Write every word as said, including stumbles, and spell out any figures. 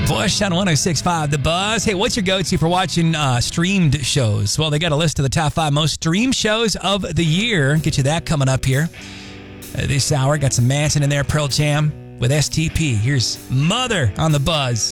Bush on one oh six point five The Buzz. Hey, what's your go-to for watching uh, streamed shows? Well, they got a list of the top five most streamed shows of the year. Get you that coming up here. Uh, this hour, got some Manson in there, Pearl Jam with S T P. Here's Mother on The Buzz.